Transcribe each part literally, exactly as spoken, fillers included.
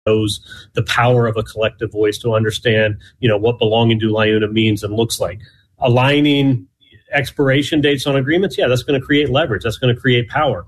knows the power of a collective voice to understand, you know, what belonging to LiUNA means and looks like. Aligning expiration dates on agreements, yeah, that's going to create leverage. That's going to create power.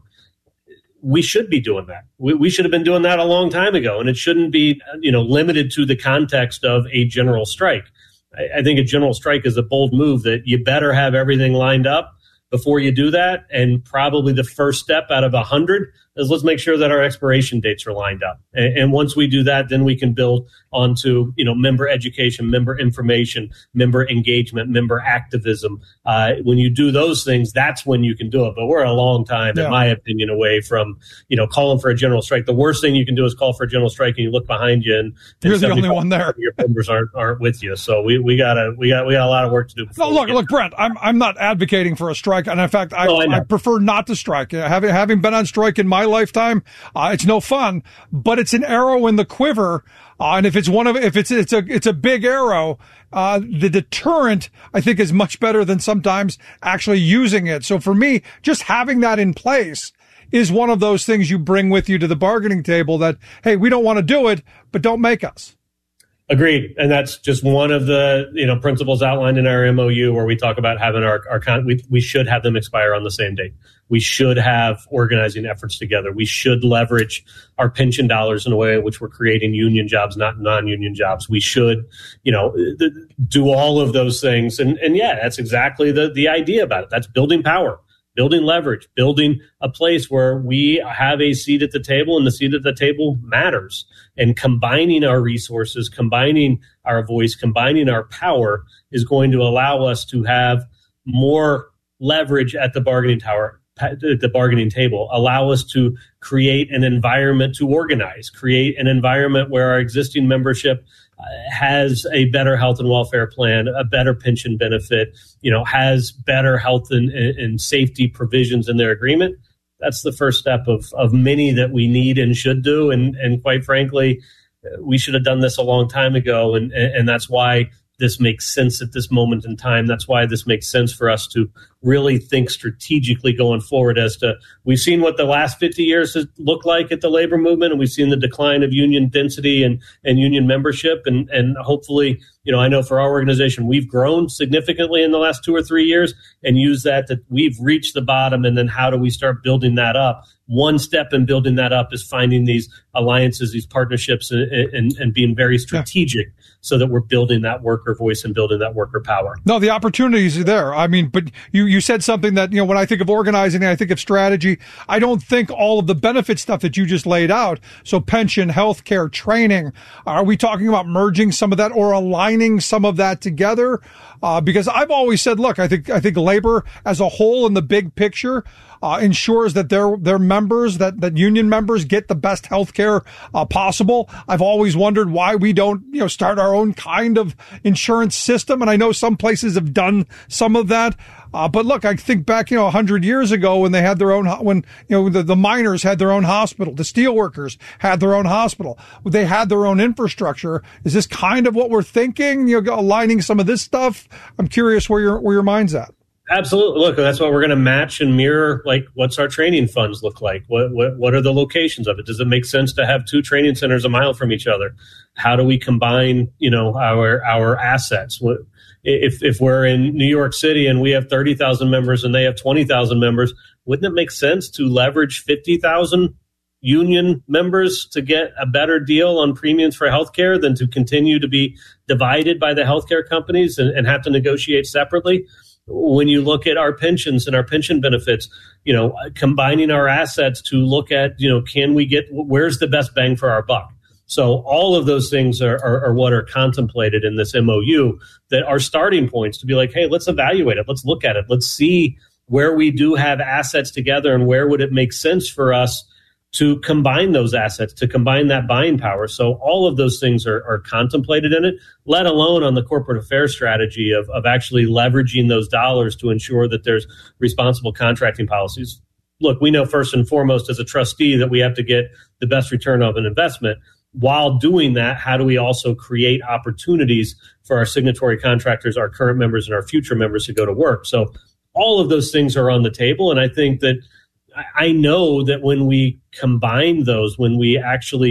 We should be doing that. We, we should have been doing that a long time ago, and it shouldn't be, you know, limited to the context of a general strike. I, I think a general strike is a bold move that you better have everything lined up before you do that, and probably the first step out of a hundred is let's make sure that our expiration dates are lined up. And, and once we do that, then we can build onto, you know, member education, member information, member engagement, member activism. Uh, when you do those things, that's when you can do it. But we're a long time, yeah. in my opinion, away from, you know, calling for a general strike. The worst thing you can do is call for a general strike, and you look behind you, and, and you're the only one there. Your members aren't aren't with you. So we we gotta we got we got a lot of work to do. No, look, look, Brent. I'm I'm not advocating for a strike, and in fact, I, no, I, I prefer not to strike. Having having been on strike in my lifetime, uh, it's no fun, but it's an arrow in the quiver. Uh, and if it's one of, if it's, it's a, it's a big arrow, uh, the deterrent, I think, is much better than sometimes actually using it. So for me, just having that in place is one of those things you bring with you to the bargaining table that, hey, we don't want to do it, but don't make us. Agreed. And that's just one of the, you know, principles outlined in our M O U, where we talk about having our, our con- we, we should have them expire on the same date. We should have organizing efforts together. We should leverage our pension dollars in a way in which we're creating union jobs, not non-union jobs. We should, you know, th- do all of those things. And, and yeah, that's exactly the, the idea about it. That's building power, building leverage, building a place where we have a seat at the table, and the seat at the table matters. And combining our resources, combining our voice, combining our power is going to allow us to have more leverage at the bargaining tower, at the bargaining table, allow us to create an environment to organize, create an environment where our existing membership uh, has a better health and welfare plan, a better pension benefit, you know, has better health and, and safety provisions in their agreement. That's the first step of, of many that we need and should do. And, and quite frankly, we should have done this a long time ago. And, and that's why this makes sense at this moment in time. That's why this makes sense for us to really think strategically going forward as to, we've seen what the last fifty years has looked like at the labor movement, and we've seen the decline of union density and, and union membership. And, and hopefully, you know, I know for our organization, we've grown significantly in the last two or three years and use that, that we've reached the bottom. And then how do we start building that up? One step in building that up is finding these alliances, these partnerships, and, and, and being very strategic, yeah. so that we're building that worker voice and building that worker power. No, the opportunities are there. I mean, but you, you said something that, you know, when I think of organizing, I think of strategy. I don't think all of the benefit stuff that you just laid out. So pension, healthcare, training. Are we talking about merging some of that or aligning some of that together? Uh, because I've always said, look, I think, I think labor as a whole in the big picture, uh, ensures that their, their members, that, that union members get the best health care, uh, possible. I've always wondered why we don't, you know, start our own kind of insurance system. And I know some places have done some of that. Uh, but look, I think back, you know, a hundred years ago when they had their own, when, you know, the, the miners had their own hospital, the steel workers had their own hospital, they had their own infrastructure. Is this kind of what we're thinking? You know, aligning some of this stuff? I'm curious where your, where your mind's at. Absolutely. Look, that's what we're going to match and mirror. Like, what's our training funds look like? What, what, what are the locations of it? Does it make sense to have two training centers a mile from each other? How do we combine, you know, our, our assets? What, If if we're in New York City and we have thirty thousand members and they have twenty thousand members, wouldn't it make sense to leverage fifty thousand union members to get a better deal on premiums for healthcare than to continue to be divided by the healthcare companies and, and have to negotiate separately? When you look at our pensions and our pension benefits, you know, combining our assets to look at, you know, can we get, where's the best bang for our buck? So all of those things are, are, are what are contemplated in this M O U that are starting points to be like, hey, let's evaluate it. Let's look at it. Let's see where we do have assets together and where would it make sense for us to combine those assets, to combine that buying power. So all of those things are, are contemplated in it, let alone on the corporate affairs strategy of, of actually leveraging those dollars to ensure that there's responsible contracting policies. Look, we know first and foremost as a trustee that we have to get the best return of an investment. While doing that, how do we also create opportunities for our signatory contractors, our current members, and our future members to go to work? So all of those things are on the table. And I think that I know that when we combine those, when we actually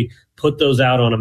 put those out on a